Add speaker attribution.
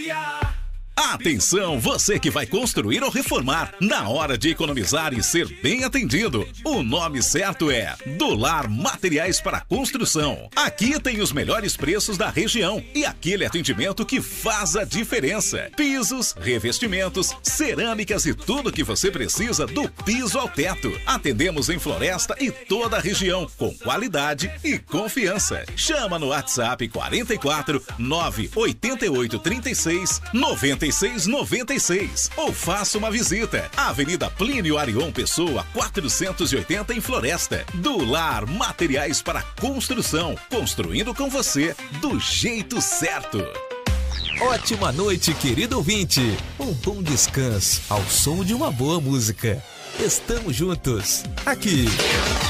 Speaker 1: Atenção, você que vai construir ou reformar. Na hora de economizar e ser bem atendido, o nome certo é Do Lar Materiais para Construção. Aqui tem os melhores preços da região e aquele atendimento que faz a diferença. Pisos, revestimentos, cerâmicas e tudo que você precisa do piso ao teto. Atendemos em Floresta e toda a região com qualidade e confiança. Chama no WhatsApp 44 988 36 9696 ou faça uma visita. Avenida Plínio Arion Pessoa, 480 em Floresta. Do Lar Materiais para Construção. Construindo com você do jeito certo.
Speaker 2: Ótima noite, querido ouvinte. Um bom descanso ao som de uma boa música. Estamos juntos aqui